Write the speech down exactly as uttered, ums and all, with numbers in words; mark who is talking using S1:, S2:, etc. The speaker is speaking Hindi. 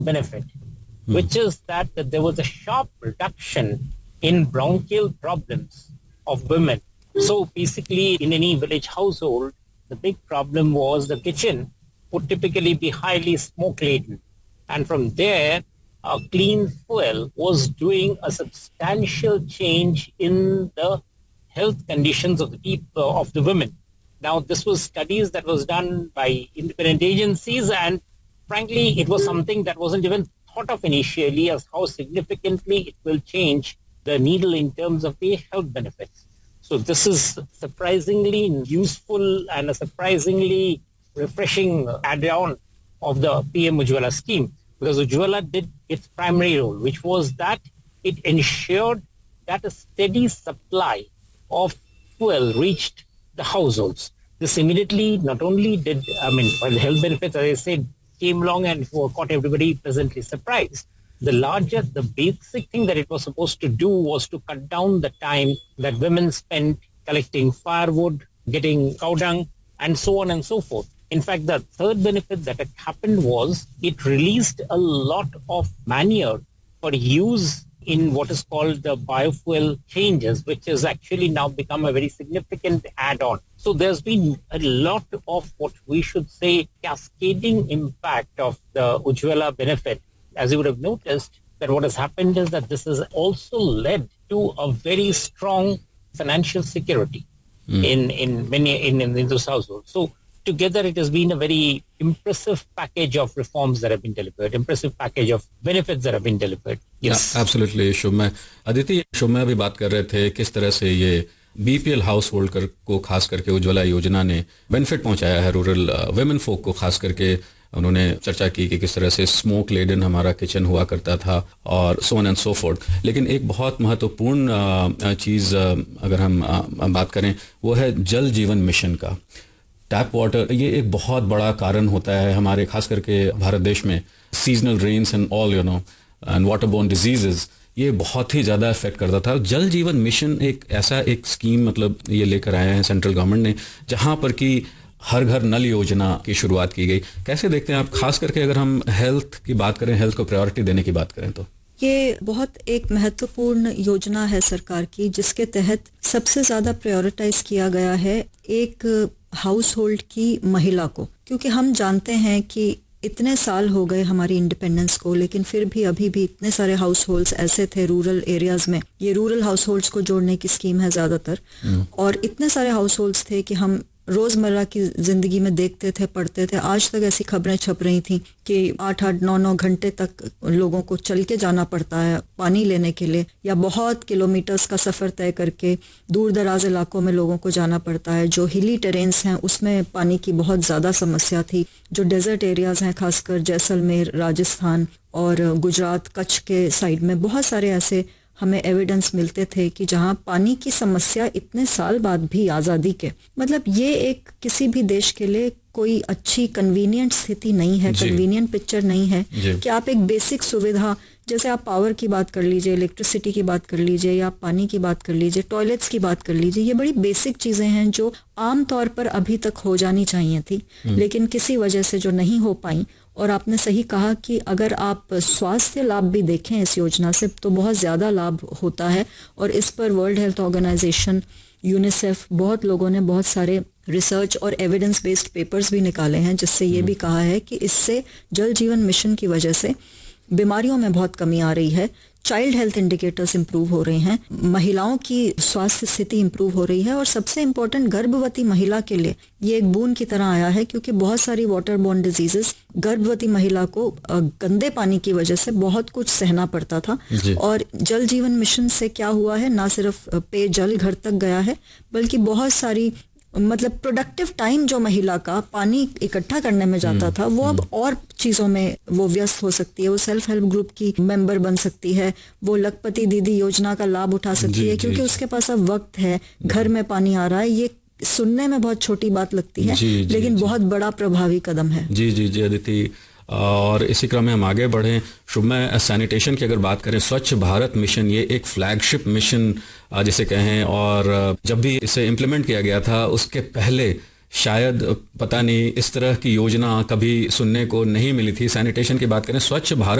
S1: benefit, mm. which is that, that there was a sharp reduction in bronchial problems of women. So basically, in any village household, the big problem was the kitchen would typically be highly smoke-laden. And from there, a clean fuel was doing a substantial change in the health conditions of the people, of the women. Now, this was studies that was done by independent agencies, and frankly, it was something that wasn't even thought of initially as how significantly it will change the needle in terms of the health benefits. So this is surprisingly useful and a surprisingly refreshing add-on of the P M Ujjwala scheme, because Ujjwala did its primary role, which was that it ensured that a steady supply of fuel reached the households. This immediately not only did, I mean, while the health benefits, as I said, came along and caught everybody pleasantly surprised, the largest, the basic thing that it was supposed to do was to cut down the time that women spent collecting firewood, getting cow dung, and so on and so forth. In fact, the third benefit that had happened was it released a lot of manure for use in what is called the biofuel changes, which has actually now become a very significant add-on. So there's been a lot of what we should say cascading impact of the Ujjwala benefit. As you would have noticed, that what has happened is that this has also led to a very strong financial security mm. in, in many in, in those households. So together it has been a very impressive package of reforms that have been delivered, impressive package of benefits that have been delivered.
S2: Yes. Yeah, absolutely, शुभमय. Aditi, शुभमय अभी बात कर रहे थे किस तरह से ये बीपीएल हाउस होल्ड कर को खास करके उज्ज्वला योजना ने बेनिफिट पहुंचाया है रूरल वुमेन फोक को. खास करके उन्होंने चर्चा की कि किस तरह से स्मोक लेडन हमारा किचन हुआ करता था और so on and so fourth. लेकिन एक बहुत महत्वपूर्ण चीज़ अगर हम बात करें वो है जल जीवन मिशन का. टैप वाटर ये एक बहुत बड़ा कारण होता है हमारे खास करके भारत देश में. Seasonal rains and all you know and waterborne diseases ये बहुत ही ज़्यादा इफेक्ट करता था. जल जीवन मिशन एक ऐसा एक स्कीम मतलब ये लेकर आए हैं सेंट्रल गवर्नमेंट ने, जहाँ पर कि हर घर नल योजना की शुरुआत की गई. कैसे देखते हैं आप, खास करके अगर हम हेल्थ की बात करें, हेल्थ को प्रायोरिटी देने की बात करें तो?
S3: ये बहुत एक महत्वपूर्ण योजना है सरकार की, जिसके तहत सबसे ज़्यादा प्रायोरिटाइज किया गया है एक हाउस होल्ड की महिला को. क्योंकि हम जानते हैं कि इतने साल हो गए हमारी इंडिपेंडेंस को, लेकिन फिर भी अभी भी इतने सारे हाउस होल्ड्स ऐसे थे रूरल एरियाज में. ये रूरल हाउस होल्ड्स को जोड़ने की स्कीम है ज़्यादातर, और इतने सारे हाउस होल्ड्स थे कि हम रोज़मर्रा की ज़िंदगी में देखते थे, पढ़ते थे. आज तक ऐसी खबरें छप रही थी कि आठ आठ नौ नौ घंटे तक लोगों को चल के जाना पड़ता है पानी लेने के लिए, या बहुत किलोमीटर्स का सफ़र तय करके दूर दराज इलाकों में लोगों को जाना पड़ता है. जो हिली टेरेन्स हैं उसमें पानी की बहुत ज़्यादा समस्या थी. जो डेजर्ट एरियाज़ हैं खासकर जैसलमेर, राजस्थान और गुजरात, कच्छ के साइड में बहुत सारे ऐसे हमें एविडेंस मिलते थे कि जहाँ पानी की समस्या इतने साल बाद भी आज़ादी के, मतलब ये एक किसी भी देश के लिए कोई अच्छी कन्वीनियंट स्थिति नहीं है, कन्वीनियंट पिक्चर नहीं है कि आप एक बेसिक सुविधा, जैसे आप पावर की बात कर लीजिए, इलेक्ट्रिसिटी की बात कर लीजिए, या पानी की बात कर लीजिए, टॉयलेट्स की बात कर लीजिए, ये बड़ी बेसिक चीज़ें हैं जो आम तौर पर अभी तक हो जानी चाहिए थी, लेकिन किसी वजह से जो नहीं हो पाई. और आपने सही कहा कि अगर आप स्वास्थ्य लाभ भी देखें इस योजना से तो बहुत ज़्यादा लाभ होता है. और इस पर वर्ल्ड हेल्थ ऑर्गेनाइजेशन, यूनिसेफ, बहुत लोगों ने बहुत सारे रिसर्च और एविडेंस बेस्ड पेपर्स भी निकाले हैं, जिससे ये भी कहा है कि इससे जल जीवन मिशन की वजह से बीमारियों में बहुत कमी आ रही है. चाइल्ड हेल्थ इंडिकेटर्स इंप्रूव हो रहे हैं, महिलाओं की स्वास्थ्य स्थिति इंप्रूव हो रही है, और सबसे इम्पोर्टेंट गर्भवती महिला के लिए ये एक बूंद की तरह आया है, क्योंकि बहुत सारी वाटरबोर्न डिजीजेस गर्भवती महिला को गंदे पानी की वजह से बहुत कुछ सहना पड़ता था. और जल जीवन मिशन से क्या हुआ है, ना सिर्फ पेयजल घर तक गया है, बल्कि बहुत सारी मतलब प्रोडक्टिव टाइम जो महिला का पानी इकट्ठा करने में जाता था, वो अब और चीज़ों में वो व्यस्त हो सकती है. वो सेल्फ हेल्प ग्रुप की मेंबर बन सकती है, वो लखपति दीदी योजना का लाभ उठा सकती है, क्योंकि उसके पास अब वक्त है, घर में पानी आ रहा है. ये सुनने में बहुत छोटी बात लगती है, जी, जी, लेकिन जी, बहुत बड़ा प्रभावी कदम है.
S2: जी जी जी अदिति, और इसी क्रम में हम आगे बढ़ें. शुभमय, सैनिटेशन की अगर बात करें, स्वच्छ भारत मिशन ये एक फ्लैगशिप मिशन जिसे कहें, और जब भी इसे इम्प्लीमेंट किया गया था उसके पहले शायद पता नहीं इस तरह की योजना कभी सुनने को नहीं मिली थी। सैनिटेशन की बात करें, स्वच्छ भारत